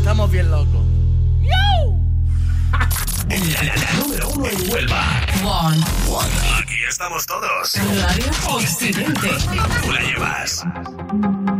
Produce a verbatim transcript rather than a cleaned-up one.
Estamos bien locos. La, la, la número uno en Huelva. One. One. Aquí estamos todos. Radio Occidente. Tú la llevas.